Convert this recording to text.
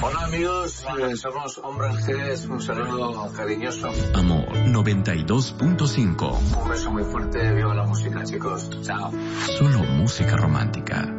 Hola amigos, somos Hombres G, un saludo cariñoso. Amor 92.5. Un beso muy fuerte, viva la música chicos, chao. Solo música romántica.